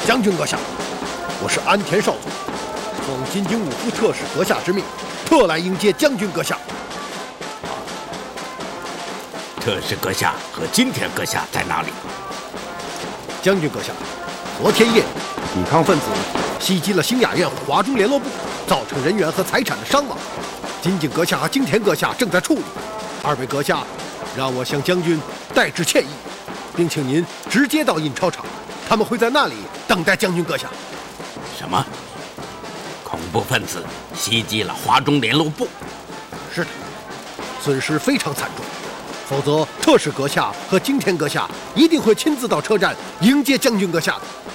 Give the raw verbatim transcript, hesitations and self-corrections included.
将军阁下，我是安田少佐，奉金井武夫特使阁下之命，特来迎接将军阁下。 特使阁下和金田阁下在哪里？ 将军阁下，昨天夜里，抵抗分子袭击了兴雅院华中联络部，造成人员和财产的伤亡。金井阁下和金田阁下正在处理。二位阁下，让我向将军代致歉意，并请您直接到印钞厂，他们会在那里等待将军阁下。 什么？恐怖分子袭击了华中联络部？ 是的，损失非常惨重。否则，特使阁下和金田阁下一定会亲自到车站迎接将军阁下的。